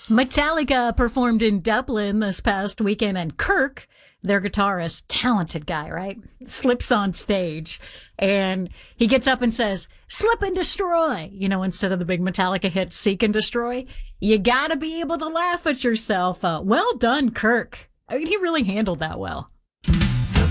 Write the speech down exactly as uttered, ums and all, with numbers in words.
Metallica performed in Dublin this past weekend, and Kirk, their guitarist, talented guy, right, slips on stage, and he gets up and says, "Slip and destroy," you know, instead of the big Metallica hit, "Seek and Destroy." You gotta be able to laugh at yourself. Uh, well done, Kirk. I mean, he really handled that well.